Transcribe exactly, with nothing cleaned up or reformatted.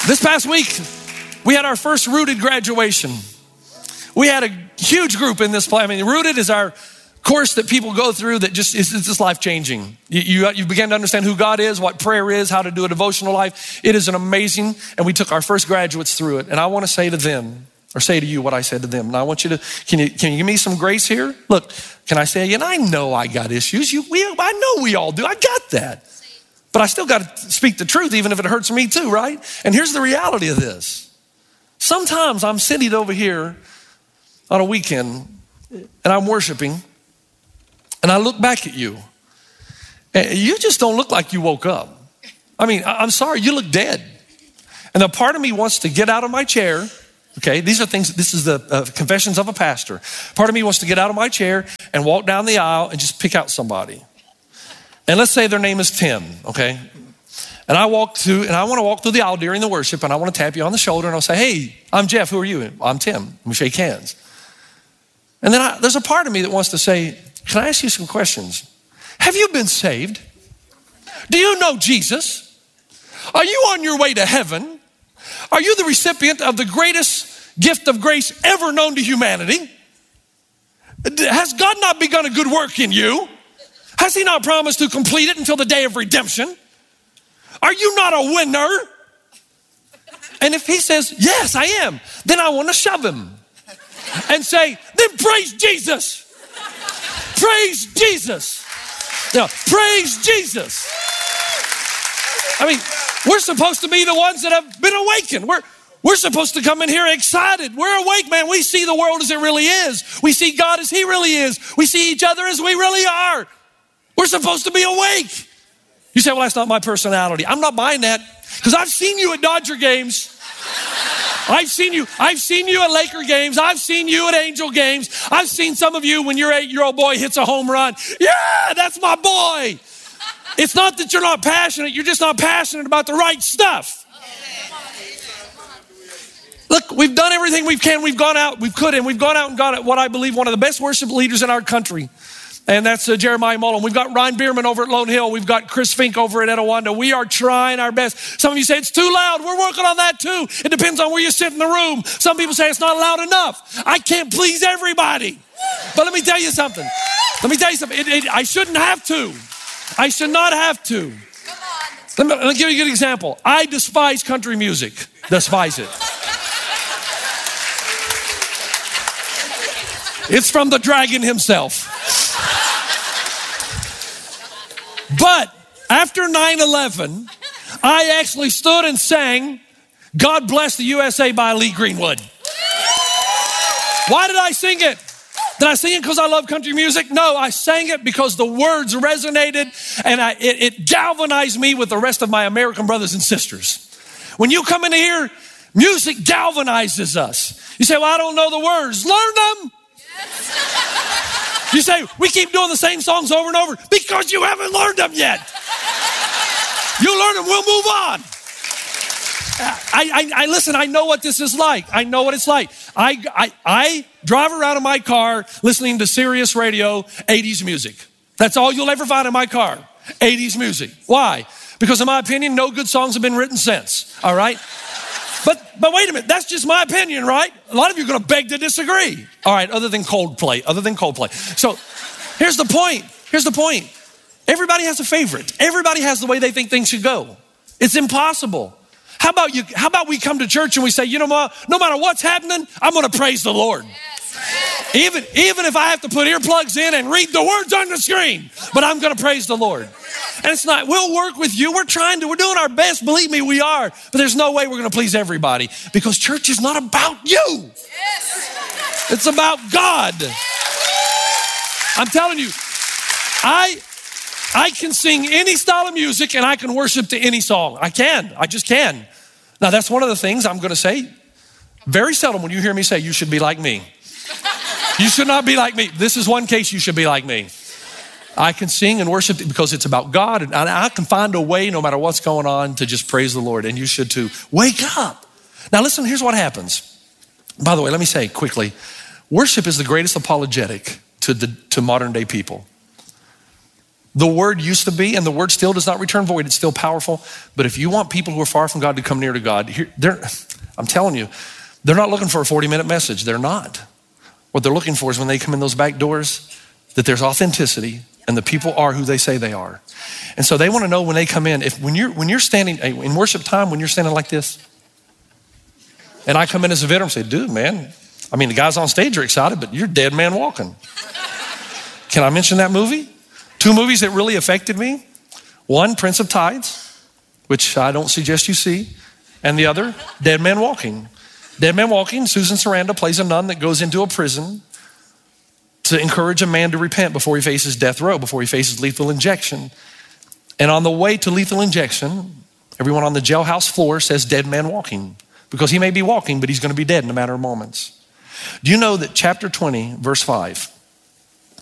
This past week, we had our first Rooted graduation. We had a huge group in this place. I mean, Rooted is our course that people go through that just is just life-changing. You, you, you begin to understand who God is, what prayer is, how to do a devotional life. It is an amazing, and we took our first graduates through it. And I want to say to them, or say to you what I said to them. And I want you to, can you, can you give me some grace here? Look, can I say, and I know I got issues. You, we, I know we all do. I got that. But I still got to speak the truth, even if it hurts me too, right? And here's the reality of this. Sometimes I'm sitting over here on a weekend and I'm worshiping and I look back at you and you just don't look like you woke up. I mean, I'm sorry, you look dead. And a part of me wants to get out of my chair. Okay, these are things, this is the uh, confessions of a pastor. Part of me wants to get out of my chair and walk down the aisle and just pick out somebody. And let's say their name is Tim, okay? And I walk through, and I want to walk through the aisle during the worship, and I want to tap you on the shoulder, and I'll say, hey, I'm Jeff, who are you? I'm Tim. We shake hands. And then I, there's a part of me that wants to say, can I ask you some questions? Have you been saved? Do you know Jesus? Are you on your way to heaven? Are you the recipient of the greatest gift of grace ever known to humanity? Has God not begun a good work in you? Has he not promised to complete it until the day of redemption? Are you not a winner? And if he says, yes, I am, then I want to shove him and say, then praise Jesus. Praise Jesus. Yeah, praise Jesus. I mean, we're supposed to be the ones that have been awakened. We're, we're supposed to come in here excited. We're awake, man. We see the world as it really is. We see God as he really is. We see each other as we really are. We're supposed to be awake. You say, well, that's not my personality. I'm not buying that because I've seen you at Dodger games. I've seen you. I've seen you at Laker games. I've seen you at Angel games. I've seen some of you when your eight-year-old boy hits a home run. Yeah, that's my boy. It's not that you're not passionate. You're just not passionate about the right stuff. Look, we've done everything we can. We've gone out, we've could, and we've gone out and got what I believe one of the best worship leaders in our country. And that's uh, Jeremiah Mullen. We've got Ryan Bierman over at Lone Hill. We've got Chris Fink over at Etowanda. We are trying our best. Some of you say it's too loud. We're working on that too. It depends on where you sit in the room. Some people say it's not loud enough. I can't please everybody. But let me tell you something. Let me tell you something. It, it, I shouldn't have to. I should not have to. Let me, let me give you a good example. I despise country music. Despise it. It's from the dragon himself. But after nine eleven, I actually stood and sang God Bless the U S A by Lee Greenwood. Why did I sing it? Did I sing it because I love country music? No, I sang it because the words resonated and I, it, it galvanized me with the rest of my American brothers and sisters. When you come in here, music galvanizes us. You say, well, I don't know the words. Learn them. You say, we keep doing the same songs over and over because you haven't learned them yet. You learn them, we'll move on. I, I, I listen, I know what this is like. I know what it's like. I, I, I drive around in my car listening to Sirius radio, eighties music. That's all you'll ever find in my car, eighties music. Why? Because in my opinion, no good songs have been written since, all right? But but wait a minute, that's just my opinion, right? A lot of you are going to beg to disagree. All right, other than Coldplay, other than Coldplay. So here's the point. Here's the point. Everybody has a favorite. Everybody has the way they think things should go. It's impossible. How about you? How about we come to church and we say, you know what? No matter what's happening, I'm going to praise the Lord. Yes. Even even if I have to put earplugs in and read the words on the screen, but I'm going to praise the Lord. And it's not, we'll work with you. We're trying to, we're doing our best. Believe me, we are. But there's no way we're going to please everybody because church is not about you. Yes. It's about God. I'm telling you, I, I can sing any style of music and I can worship to any song. I can, I just can. Now that's one of the things I'm going to say. Very seldom when you hear me say, you should be like me. You should not be like me. This is one case you should be like me. I can sing and worship because it's about God, and I can find a way no matter what's going on to just praise the Lord, and you should too. Wake up. Now listen, here's what happens. By the way, let me say quickly, worship is the greatest apologetic to the to modern day people. The word used to be, and the word still does not return void. It's still powerful. But if you want people who are far from God to come near to God, here, they're, I'm telling you, they're not looking for a forty minute message. They're not. What they're looking for is when they come in those back doors, that there's authenticity and the people are who they say they are. And so they want to know when they come in, if when you're, when you're standing in worship time, when you're standing like this, and I come in as a veteran and say, dude, man, I mean, the guys on stage are excited, but you're dead man walking. Can I mention that movie? Two movies that really affected me. One, Prince of Tides, which I don't suggest you see. And the other, Dead Man Walking. Dead Man Walking, Susan Sarandon plays a nun that goes into a prison to encourage a man to repent before he faces death row, before he faces lethal injection. And on the way to lethal injection, everyone on the jailhouse floor says dead man walking, because he may be walking, but he's going to be dead in a matter of moments. Do you know that chapter twenty, verse five,